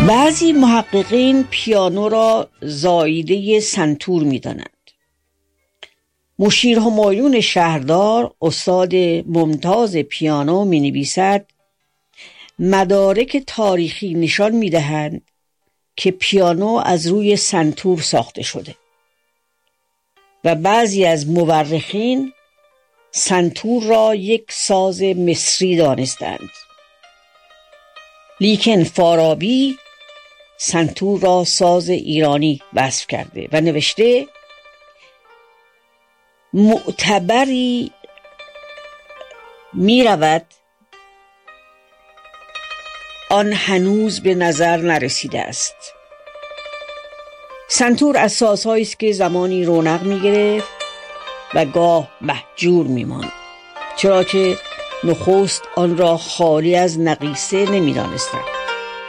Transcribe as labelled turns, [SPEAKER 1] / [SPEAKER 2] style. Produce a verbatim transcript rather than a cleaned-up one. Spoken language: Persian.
[SPEAKER 1] بعضی محققین پیانو را زاییده سنتور می دانند. مشیر همایون شهردار استاد ممتاز پیانو می نویسد مدارک تاریخی نشان می دهند که پیانو از روی سنتور ساخته شده و بعضی از مورخین سنتور را یک ساز مصری دانستند، لیکن فارابی سنتور را ساز ایرانی وصف کرده و نوشته معتبری می رود آن هنوز به نظر نرسیده است. سنتور از سازهایی است که زمانی رونق می گرفت و گاه مهجور می ماند، چرا که نخست آن را خالی از نقیصه نمی دانستند.